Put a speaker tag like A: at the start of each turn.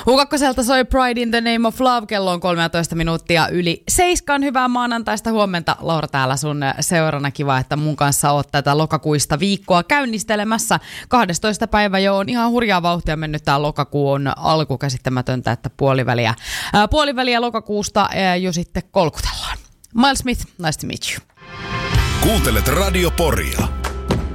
A: U2 soi Pride in the Name of Love, kello on 13 minuuttia yli 7. Hyvää maanantaista huomenta. Laura täällä sun seurana. Kiva, että mun kanssa oot tätä lokakuista viikkoa käynnistelemässä. 12. päivä jo on ihan hurjaa vauhtia mennyt. Tää lokakuu on alku, käsittämätöntä, että puoliväliä lokakuusta jo sitten kolkutellaan. Miles Smith, nice to meet you.
B: Kuuntelet Radio Poria.